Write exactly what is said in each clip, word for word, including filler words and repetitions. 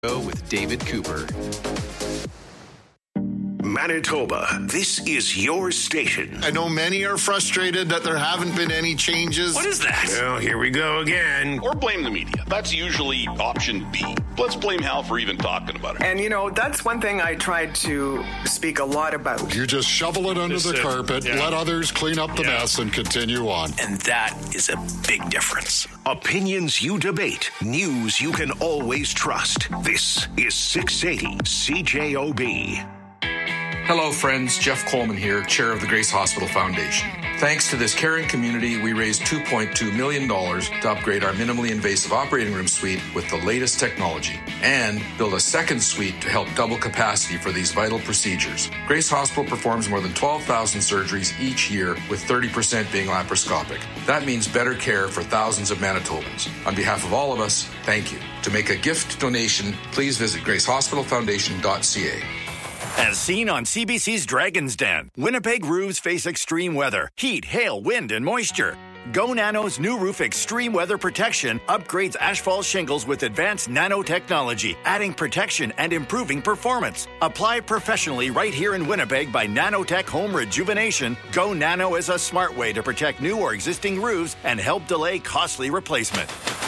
With David Cooper. Manitoba, this is your station. I know many are frustrated that there haven't been any changes. What is that? Well, here we go again. Or blame the media. That's usually option B. Let's blame Hal for even talking about it. And, you know, that's one thing I tried to speak a lot about. You just shovel it under the carpet, yeah. let others clean up the yeah. mess, and continue on. And that is a big difference. Opinions you debate. News you can always trust. This is six eighty C J O B. Hello, friends. Jeff Coleman here, chair of the Grace Hospital Foundation. Thanks to this caring community, we raised two point two million dollars to upgrade our minimally invasive operating room suite with the latest technology and build a second suite to help double capacity for these vital procedures. Grace Hospital performs more than twelve thousand surgeries each year, with thirty percent being laparoscopic. That means better care for thousands of Manitobans. On behalf of all of us, thank you. To make a gift donation, please visit grace hospital foundation dot c a. As seen on C B C's Dragon's Den, Winnipeg roofs face extreme weather, heat, hail, wind, and moisture. Go Nano's new roof extreme weather protection upgrades asphalt shingles with advanced nanotechnology, adding protection and improving performance. Applied professionally right here in Winnipeg by Nanotech Home Rejuvenation, Go Nano is a smart way to protect new or existing roofs and help delay costly replacement.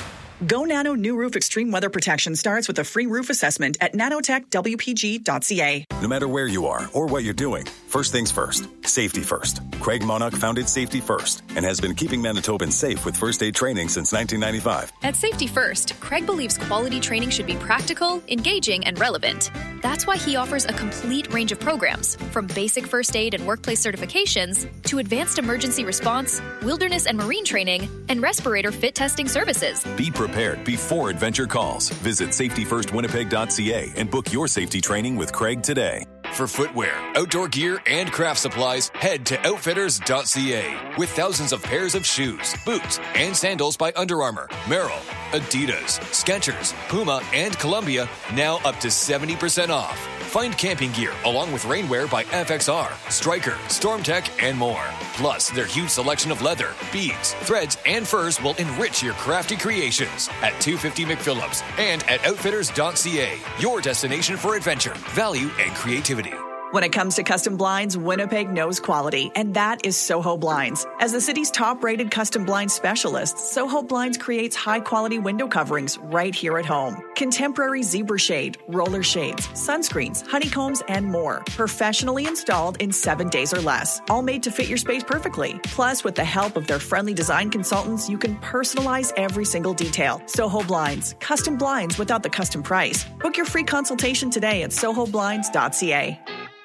Go Nano New Roof Extreme Weather Protection starts with a free roof assessment at nanotech w p g dot c a. No matter where you are or what you're doing, first things first, safety first. Craig Monarch founded Safety First and has been keeping Manitobans safe with first aid training since nineteen ninety-five. At Safety First, Craig believes quality training should be practical, engaging, and relevant. That's why he offers a complete range of programs, from basic first aid and workplace certifications to advanced emergency response, wilderness and marine training, and respirator fit testing services. Be prepared before adventure calls. Visit safety first winnipeg dot c a and book your safety training with Craig today. For footwear, outdoor gear, and craft supplies, head to outfitters dot c a. With thousands of pairs of shoes, boots, and sandals by Under Armour, Merrell, Adidas, Skechers, Puma, and Columbia, now up to seventy percent off. Find camping gear along with rainwear by F X R, Stryker, Stormtech, and more. Plus, their huge selection of leather, beads, threads, and furs will enrich your crafty creations at two fifty McPhillips and at outfitters dot c a. Your destination for adventure, value, and creativity. When it comes to custom blinds, Winnipeg knows quality, and that is Soho Blinds. As the city's top-rated custom blinds specialist, Soho Blinds creates high-quality window coverings right here at home. Contemporary zebra shade, roller shades, sunscreens, honeycombs, and more. Professionally installed in seven days or less. All made to fit your space perfectly. Plus, with the help of their friendly design consultants, you can personalize every single detail. Soho Blinds. Custom blinds without the custom price. Book your free consultation today at soho blinds dot c a.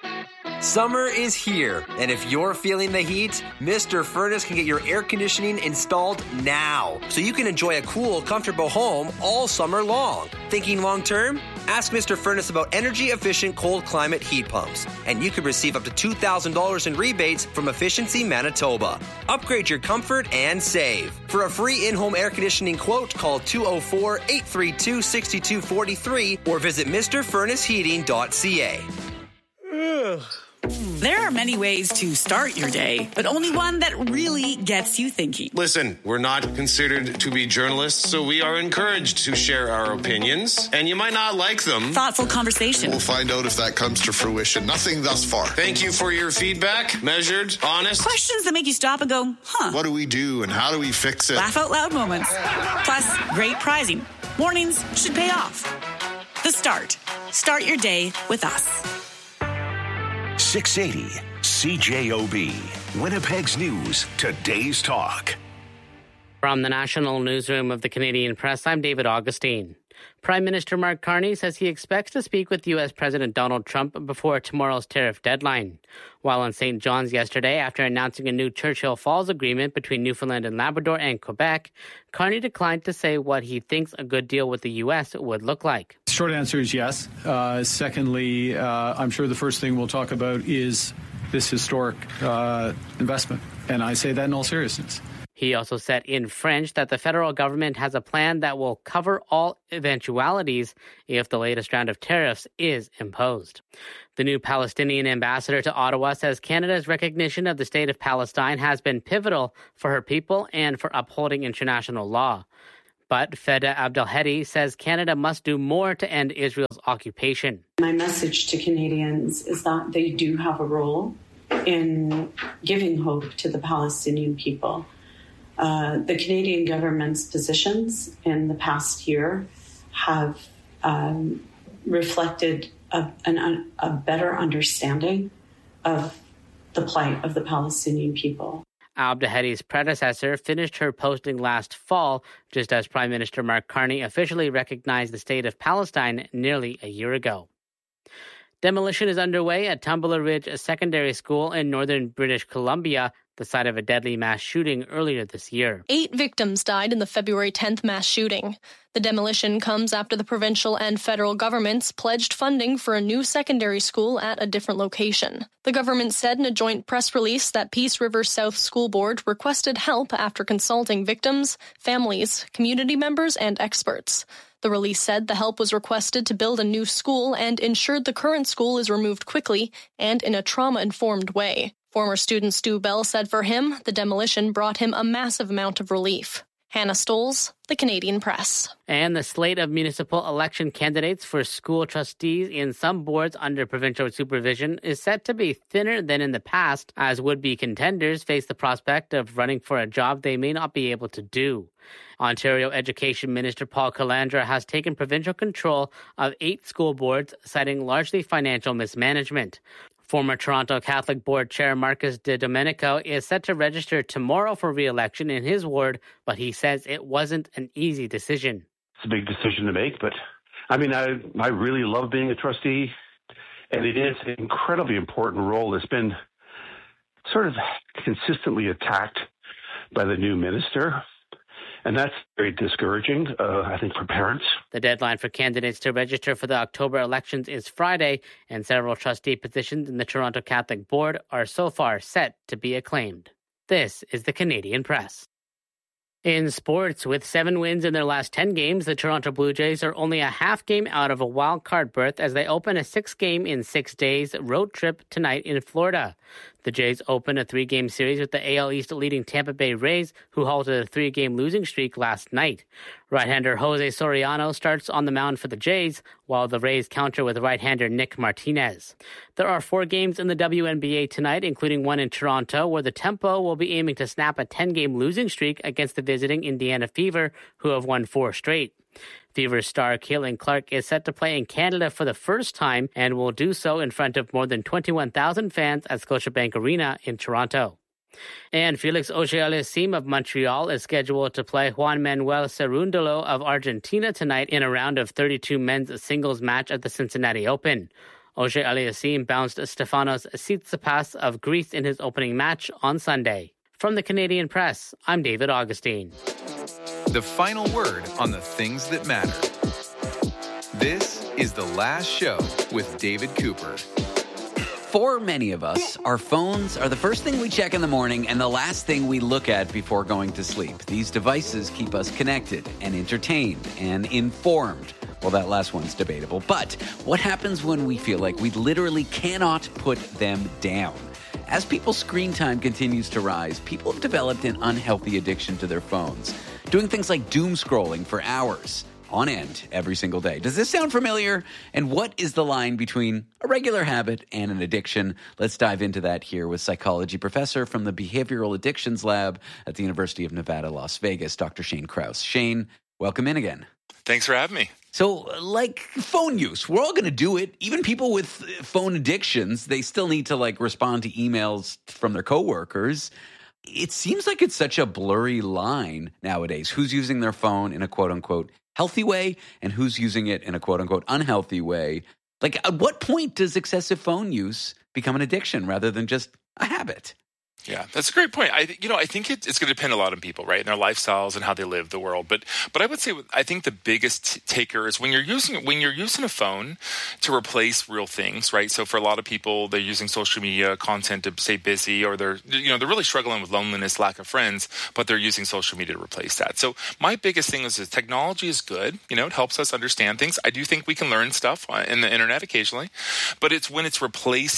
Summer is here, and if you're feeling the heat, Mister Furnace can get your air conditioning installed now, so you can enjoy a cool, comfortable home all summer long. Thinking long term? Ask Mister Furnace about energy-efficient cold climate heat pumps, and you could receive up to two thousand dollars in rebates from Efficiency Manitoba. Upgrade your comfort and save. For a free in-home air conditioning quote, call two oh four, eight three two, six two four three or visit mr furnace heating dot c a. Ugh. There are many ways to start your day, but only one that really gets you thinking. Listen, we're not considered to be journalists, so we are encouraged to share our opinions, and you might not like them. Thoughtful conversation. We'll find out if that comes to fruition. Nothing thus far. Thank you for your feedback. Measured, honest. Questions that make you stop and go, huh. What do we do, and how do we fix it? Laugh out loud moments. Plus, great prizing. Mornings should pay off. The Start. Start your day with us. six eighty C J O B, Winnipeg's News, today's talk. From the National Newsroom of the Canadian Press, I'm David Augustine. Prime Minister Mark Carney says he expects to speak with U S President Donald Trump before tomorrow's tariff deadline. While in Saint John's yesterday, after announcing a new Churchill Falls agreement between Newfoundland and Labrador and Quebec, Carney declined to say what he thinks a good deal with the U S would look like. Short answer is yes. Uh, secondly, uh, I'm sure the first thing we'll talk about is this historic uh, investment. And I say that in all seriousness. He also said in French that the federal government has a plan that will cover all eventualities if the latest round of tariffs is imposed. The new Palestinian ambassador to Ottawa says Canada's recognition of the state of Palestine has been pivotal for her people and for upholding international law. But Feda Abdelhadi says Canada must do more to end Israel's occupation. My message to Canadians is that they do have a role in giving hope to the Palestinian people. Uh, the Canadian government's positions in the past year have um, reflected a, an, a better understanding of the plight of the Palestinian people. Abdelhadi's predecessor finished her posting last fall, just as Prime Minister Mark Carney officially recognized the state of Palestine nearly a year ago. Demolition is underway at Tumbler Ridge Secondary School in northern British Columbia, the site of a deadly mass shooting earlier this year. Eight victims died in the February tenth mass shooting. The demolition comes after the provincial and federal governments pledged funding for a new secondary school at a different location. The government said in a joint press release that Peace River South School Board requested help after consulting victims, families, community members, and experts. The release said the help was requested to build a new school and ensured the current school is removed quickly and in a trauma-informed way. Former student Stu Bell said for him, the demolition brought him a massive amount of relief. Hannah Stoles, The Canadian Press. And the slate of municipal election candidates for school trustees in some boards under provincial supervision is set to be thinner than in the past, as would-be contenders face the prospect of running for a job they may not be able to do. Ontario Education Minister Paul Calandra has taken provincial control of eight school boards, citing largely financial mismanagement. Former Toronto Catholic Board Chair Marcus De Domenico is set to register tomorrow for re-election in his ward, but he says it wasn't an easy decision. It's a big decision to make, but I mean, I, I really love being a trustee, and it is an incredibly important role that's been sort of consistently attacked by the new minister. And that's very discouraging, uh, I think, for parents. The deadline for candidates to register for the October elections is Friday, and several trustee positions in the Toronto Catholic Board are so far set to be acclaimed. This is the Canadian Press. In sports, with seven wins in their last ten games, the Toronto Blue Jays are only a half game out of a wild card berth as they open a six-game in six days road trip tonight in Florida. The Jays open a three-game series with the A L East leading Tampa Bay Rays, who halted a three-game losing streak last night. Right-hander Jose Soriano starts on the mound for the Jays, while the Rays counter with right-hander Nick Martinez. There are four games in the W N B A tonight, including one in Toronto, where the Tempo will be aiming to snap a ten-game losing streak against the visiting Indiana Fever, who have won four straight. Fever star Caitlin Clark is set to play in Canada for the first time and will do so in front of more than twenty-one thousand fans at Scotiabank Arena in Toronto. And Felix Auger-Aliassime of Montreal is scheduled to play Juan Manuel Cerundolo of Argentina tonight in a round of thirty-two men's singles match at the Cincinnati Open. Auger-Aliassime bounced Stefanos Tsitsipas of Greece in his opening match on Sunday. From the Canadian Press, I'm David Augustine. The final word on the things that matter. This is The Last Show with David Cooper. For many of us, our phones are the first thing we check in the morning and the last thing we look at before going to sleep. These devices keep us connected and entertained and informed. Well, that last one's debatable. But what happens when we feel like we literally cannot put them down? As people's screen time continues to rise, people have developed an unhealthy addiction to their phones, doing things like doom scrolling for hours on end every single day. Does this sound familiar? And what is the line between a regular habit and an addiction? Let's dive into that here with psychology professor from the Behavioral Addictions Lab at the University of Nevada, Las Vegas, Doctor Shane Krause. Shane, welcome in again. Thanks for having me. So, like phone use, we're all going to do it. Even people with phone addictions, they still need to like respond to emails from their coworkers. It seems like it's such a blurry line nowadays. Who's using their phone in a quote-unquote healthy way and who's using it in a quote-unquote unhealthy way? Like, at what point does excessive phone use become an addiction rather than just a habit? Yeah, that's a great point. I, you know, I think it, it's going to depend a lot on people, right, and their lifestyles and how they live the world. But, but I would say, I think the biggest t- taker is when you're using when you're using a phone to replace real things, right? So for a lot of people, they're using social media content to stay busy, or they're, you know, they're really struggling with loneliness, lack of friends, but they're using social media to replace that. So my biggest thing is that technology is good. You know, it helps us understand things. I do think we can learn stuff in the internet occasionally, but it's when it's replacing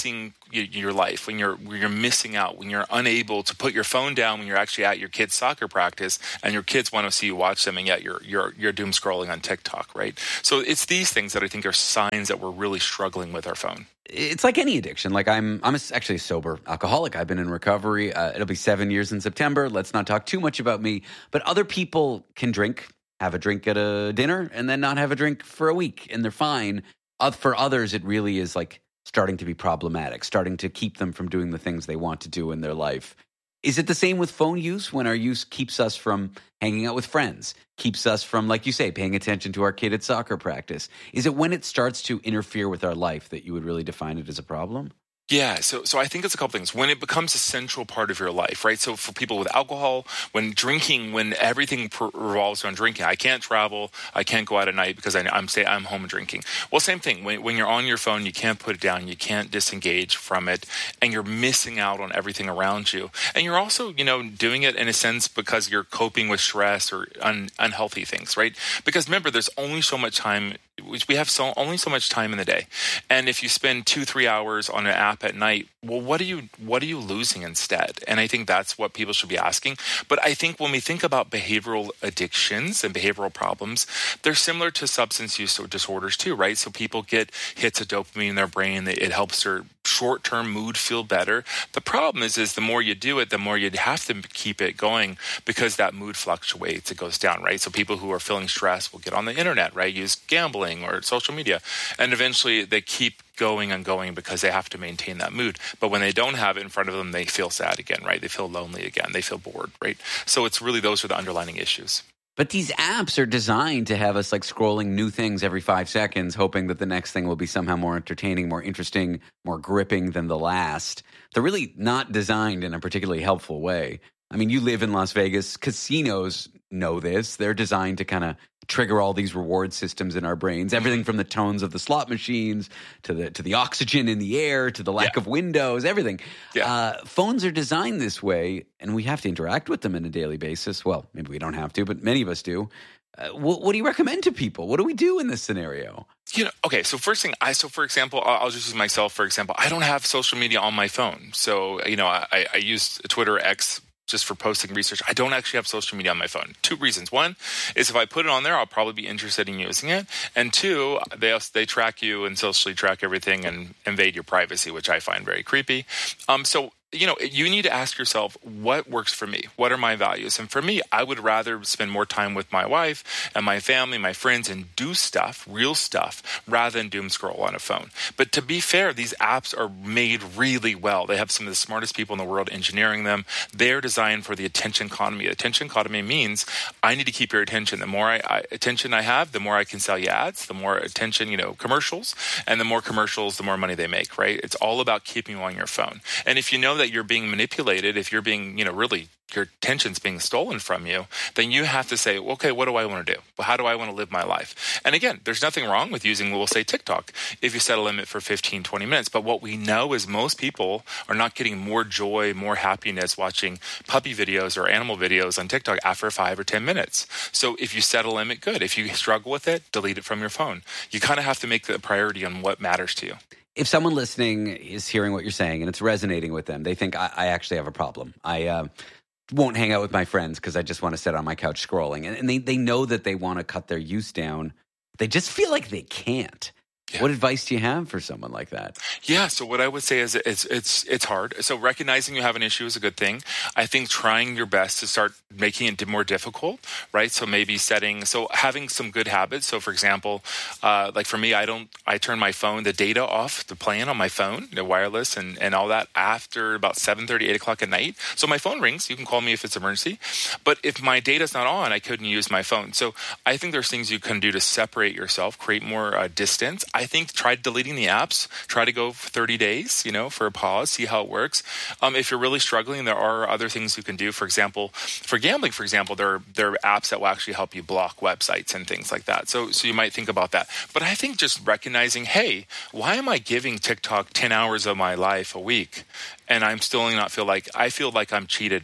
y- your life, when you're when you're missing out, when you're unable to put your phone down when you're actually at your kid's soccer practice and your kids want to see you watch them, and yet you're you're you're doom scrolling on TikTok, right? So it's these things that I think are signs that we're really struggling with our phone. It's like any addiction. Like I'm, I'm actually a sober alcoholic. I've been in recovery. Uh, it'll be seven years in September. Let's not talk too much about me. But other people can drink, have a drink at a dinner, and then not have a drink for a week, and they're fine. Uh, for others, it really is like starting to be problematic, starting to keep them from doing the things they want to do in their life. Is it the same with phone use, when our use keeps us from hanging out with friends, keeps us from, like you say, paying attention to our kid at soccer practice? Is it when it starts to interfere with our life that you would really define it as a problem? Yeah, so so I think it's a couple things. When it becomes a central part of your life, right? So for people with alcohol, when drinking, when everything per- revolves around drinking, I can't travel, I can't go out at night because I, I'm say I'm home drinking. Well, same thing. When when you're on your phone, you can't put it down, you can't disengage from it, and you're missing out on everything around you. And you're also, you know, doing it in a sense because you're coping with stress or un, unhealthy things, right? Because remember, there's only so much time. We have so only so much time in the day, and if you spend two, three hours on an app at night, well, what are you what are you losing instead? And I think that's what people should be asking. But I think when we think about behavioral addictions and behavioral problems, they're similar to substance use disorders too, right? So people get hits of dopamine in their brain; it helps their short-term mood feel better. The problem is, is the more you do it, the more you have to keep it going because that mood fluctuates; it goes down, right? So people who are feeling stressed will get on the internet, right? Use gambling or social media, and eventually they keep going and going because they have to maintain that mood. But when they don't have it in front of them, they feel sad again, right? They feel lonely again. They feel bored, right? So it's really, those are the underlying issues. But these apps are designed to have us like scrolling new things every five seconds, hoping that the next thing will be somehow more entertaining, more interesting, more gripping than the last. They're really not designed in a particularly helpful way. I mean, you live in Las Vegas. Casinos know this. They're designed to kind of trigger all these reward systems in our brains. Everything from the tones of the slot machines to the to the oxygen in the air to the lack yeah. of windows, everything. Yeah. Uh, phones are designed this way, and we have to interact with them on a daily basis. Well, maybe we don't have to, but many of us do. Uh, what, what do you recommend to people? What do we do in this scenario? You know, okay, so first thing, I so for example, I'll, I'll just use myself for example. I don't have social media on my phone. So, you know, I, I use Twitter, X, just for posting research. I don't actually have social media on my phone. Two reasons. One is if I put it on there, I'll probably be interested in using it. And two, they also, they track you and socially track everything and invade your privacy, which I find very creepy. Um, so you know, you need to ask yourself, what works for me? What are my values? And for me, I would rather spend more time with my wife and my family, my friends, and do stuff, real stuff, rather than doom scroll on a phone. But to be fair, these apps are made really well. They have some of the smartest people in the world engineering them. They're designed for the attention economy. Attention economy means I need to keep your attention. The more I, I, attention I have, the more I can sell you ads, the more attention, you know, commercials, and the more commercials, the more money they make, right? It's all about keeping you on your phone. And if you know that you're being manipulated, if you're being, you know, really your attention's being stolen from you, then you have to say, okay, what do I want to do? Well, how do I want to live my life? And again, there's nothing wrong with using, we'll say TikTok, if you set a limit for fifteen, twenty minutes. But what we know is most people are not getting more joy, more happiness watching puppy videos or animal videos on TikTok after five or ten minutes. So if you set a limit, good. If you struggle with it, delete it from your phone. You kind of have to make the priority on what matters to you. If someone listening is hearing what you're saying and it's resonating with them, they think, I, I actually have a problem. I uh, won't hang out with my friends because I just want to sit on my couch scrolling. And, and they, they know that they want to cut their use down. They just feel like they can't. Yeah. What advice do you have for someone like that? Yeah, so what I would say is it's it's it's hard. So recognizing you have an issue is a good thing. I think trying your best to start making it more difficult, right? So maybe setting, so having some good habits. So for example, uh, like for me, I don't, I turn my phone, the data off, the plan on my phone, the wireless and, and all that after about seven thirty, eight o'clock at night. So my phone rings. You can call me if it's an emergency. But if my data's not on, I couldn't use my phone. So I think there's things you can do to separate yourself, create more uh, distance. I think try deleting the apps, try to go for thirty days, you know, for a pause, see how it works. Um, if you're really struggling, there are other things you can do. For example, for gambling, for example, there are, there are apps that will actually help you block websites and things like that. So, so you might think about that. But I think just recognizing, hey, why am I giving TikTok ten hours of my life a week and I'm still not feel like, I feel like I'm cheated not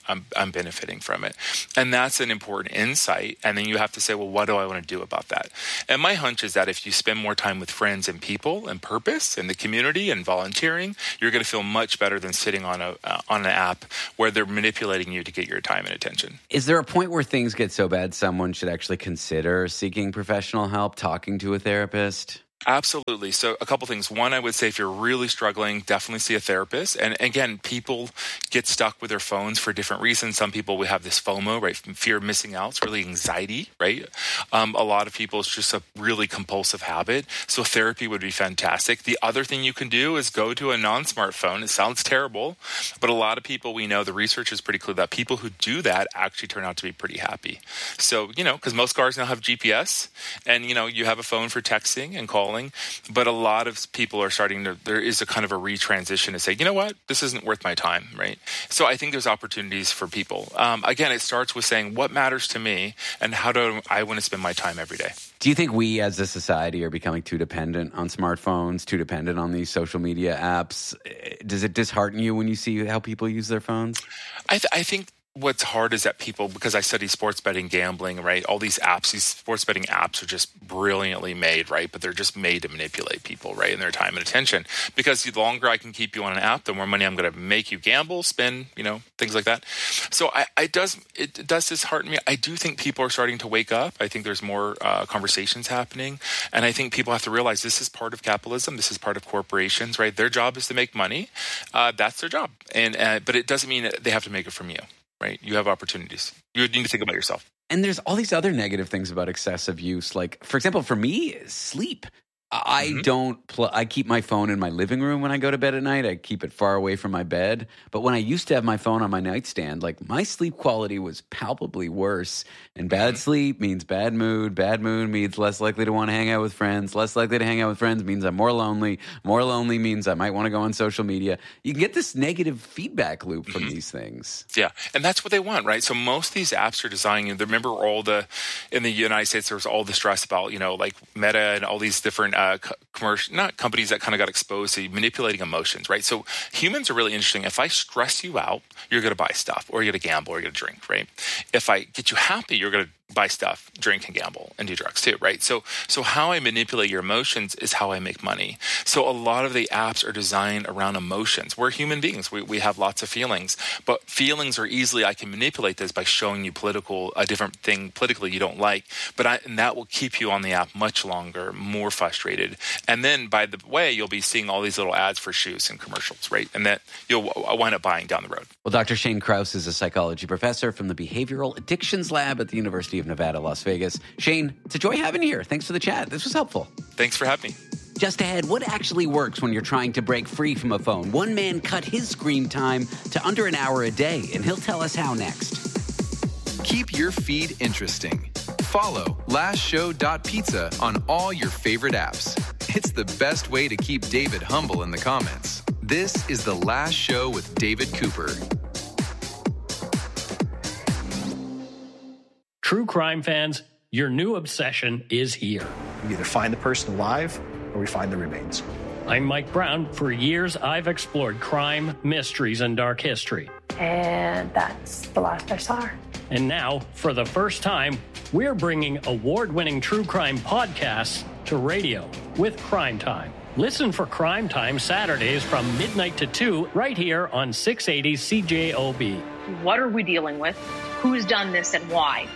I'm, I'm benefiting from it. And that's an important insight. And then you have to say, well, what do I want to do about that? And my hunch is that if you spend more time with friends and people and purpose and the community and volunteering, you're going to feel much better than sitting on a uh, on an app where they're manipulating you to get your time and attention. Is there a point where things get so bad someone should actually consider seeking professional help, talking to a therapist? Absolutely. So a couple things. One, I would say if you're really struggling, definitely see a therapist. And again, people get stuck with their phones for different reasons. Some people will have this FOMO, right? Fear of missing out. It's really anxiety, right? Um, a lot of people, it's just a really compulsive habit. So therapy would be fantastic. The other thing you can do is go to a non-smartphone. It sounds terrible, but a lot of people, we know the research is pretty clear that people who do that actually turn out to be pretty happy. So, you know, because most cars now have G P S and, you know, you have a phone for texting and calling. But a lot of people are starting to, there is a kind of a retransition to say, you know what, this isn't worth my time, right? So I think there's opportunities for people. Um, again, it starts with saying, what matters to me and how do I want to spend my time every day? Do you think we as a society are becoming too dependent on smartphones, too dependent on these social media apps? Does it dishearten you when you see how people use their phones? I, th- I think what's hard is that people, because I study sports betting, gambling, right? All these apps, these sports betting apps are just brilliantly made, right? But they're just made to manipulate people, right? And their time and attention. Because the longer I can keep you on an app, the more money I'm going to make you gamble, spend, you know, things like that. So I, I does it does dishearten me. I do think people are starting to wake up. I think there's more uh, conversations happening. And I think people have to realize this is part of capitalism. This is part of corporations, right? Their job is to make money. Uh, that's their job. And uh, but it doesn't mean that they have to make it from you. Right? You have opportunities. You need to think about yourself. And there's all these other negative things about excessive use. Like, for example, for me, sleep. I mm-hmm. don't pl- I keep my phone in my living room when I go to bed at night. I keep it far away from my bed. But when I used to have my phone on my nightstand, like my sleep quality was palpably worse. And bad mm-hmm. sleep means bad mood. Bad mood means less likely to want to hang out with friends. Less likely to hang out with friends means I'm more lonely. More lonely means I might want to go on social media. You can get this negative feedback loop from mm-hmm. these things. Yeah, and that's what they want, right? So most of these apps are designed, remember all the, in the United States, there was all the stress about, you know, like Meta and all these different Uh, commercial, not companies that kind of got exposed to manipulating emotions, right? So humans are really interesting. If I stress you out, you're going to buy stuff, or you're going to gamble, or you're going to drink, right? If I get you happy, you're going to buy stuff, drink, and gamble, and do drugs too, right? So, so how I manipulate your emotions is how I make money. So a lot of the apps are designed around emotions. We're human beings. We we have lots of feelings, but feelings are easily, I can manipulate this by showing you political, a different thing politically you don't like, but I, and that will keep you on the app much longer, more frustrated. And then by the way, you'll be seeing all these little ads for shoes and commercials, right? And that you'll wind up buying down the road. Well, Doctor Shane Krause is a psychology professor from the Behavioral Addictions Lab at the University of Nevada, Las Vegas. Shane, it's a joy having you here. Thanks for the chat. This was helpful. Thanks for having me. Just ahead, what actually works when you're trying to break free from a phone? One man cut his screen time to under an hour a day, and he'll tell us how next. Keep your feed interesting. Follow last show dot pizza on all your favorite apps. It's the best way to keep David humble in the comments. This is The Last Show with David Cooper. True crime fans, your new obsession is here. We either find the person alive or we find the remains. I'm Mike Brown. For years, I've explored crime, mysteries, and dark history. And that's the last I saw her. And now, for the first time, we're bringing award-winning true crime podcasts to radio with Crime Time. Listen for Crime Time Saturdays from midnight to two right here on six eighty C J O B. What are we dealing with? Who's done this and why?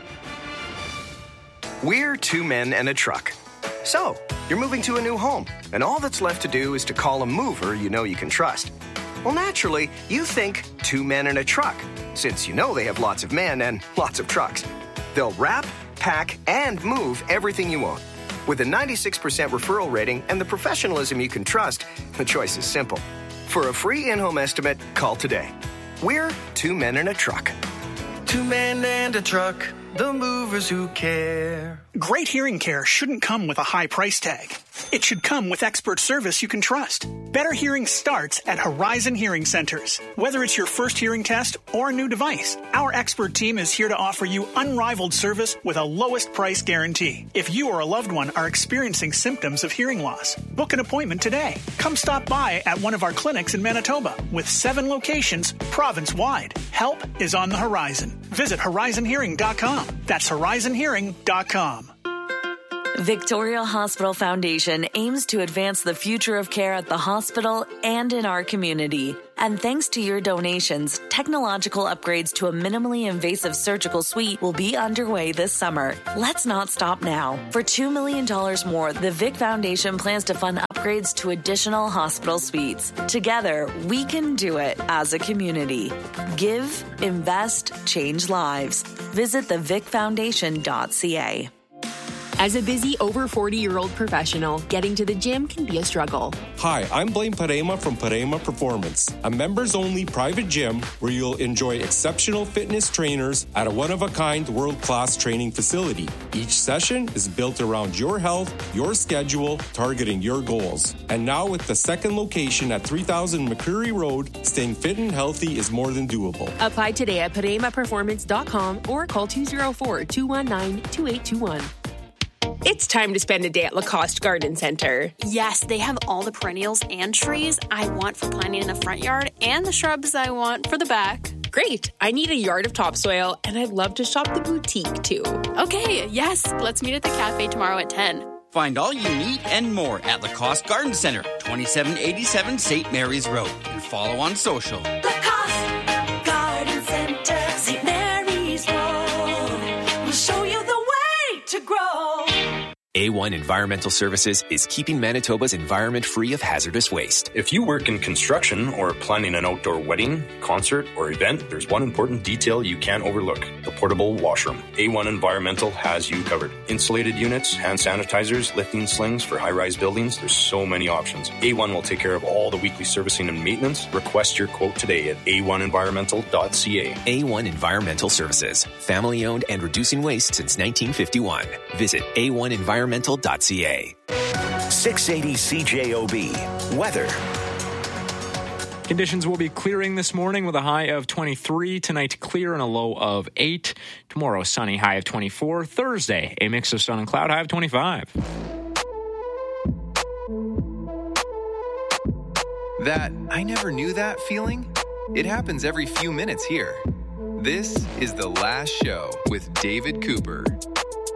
We're two men and a truck. So, you're moving to a new home, and all that's left to do is to call a mover you know you can trust. Well, naturally, you think two men and a truck, since you know they have lots of men and lots of trucks. They'll wrap, pack, and move everything you own. With a ninety-six percent referral rating and the professionalism you can trust, the choice is simple. For a free in-home estimate, call today. We're two men and a truck. Two men and a truck, the movers who care. Great hearing care shouldn't come with a high price tag. It should come with expert service you can trust. Better hearing starts at Horizon Hearing Centers. Whether it's your first hearing test or a new device, our expert team is here to offer you unrivaled service with a lowest price guarantee. If you or a loved one are experiencing symptoms of hearing loss, book an appointment today. Come stop by at one of our clinics in Manitoba with seven locations province-wide. Help is on the horizon. Visit horizon hearing dot com. That's horizon hearing dot com. Victoria Hospital Foundation aims to advance the future of care at the hospital and in our community. And thanks to your donations, technological upgrades to a minimally invasive surgical suite will be underway this summer. Let's not stop now. For two million dollars more, the Vic Foundation plans to fund upgrades to additional hospital suites. Together, we can do it as a community. Give, invest, change lives. Visit the vic foundation dot c a. As a busy over forty-year-old professional, getting to the gym can be a struggle. Hi, I'm Blaine Parema from Parema Performance, a members-only private gym where you'll enjoy exceptional fitness trainers at a one-of-a-kind world-class training facility. Each session is built around your health, your schedule, targeting your goals. And now with the second location at three thousand McCreary Road, staying fit and healthy is more than doable. Apply today at parema performance dot com or call two oh four, two one nine, two eight two one. It's time to spend a day at Lacoste Garden Center. Yes, they have all the perennials and trees I want for planting in the front yard and the shrubs I want for the back. Great. I need a yard of topsoil, and I'd love to shop the boutique, too. Okay, yes. Let's meet at the cafe tomorrow at ten. Find all you need and more at Lacoste Garden Center, twenty-seven eighty-seven Saint Mary's Road. And follow on social. Lacoste Garden Center, Saint Mary's Road. We'll show you the way to grow. A one Environmental Services is keeping Manitoba's environment free of hazardous waste. If you work in construction or planning an outdoor wedding, concert, or event, there's one important detail you can't overlook: the portable washroom. A one Environmental has you covered. Insulated units, hand sanitizers, lifting slings for high-rise buildings. There's so many options. A one will take care of all the weekly servicing and maintenance. Request your quote today at a one environmental dot c a. A one Environmental Services. Family-owned and reducing waste since nineteen fifty-one. Visit a one environmental dot c a. six eighty C J O B. Weather. Conditions will be clearing this morning with a high of twenty-three. Tonight, clear and a low of eight. Tomorrow, sunny, high of twenty-four. Thursday, a mix of sun and cloud, high of twenty-five. That I never knew that feeling? It happens every few minutes here. This is The Last Show with David Cooper.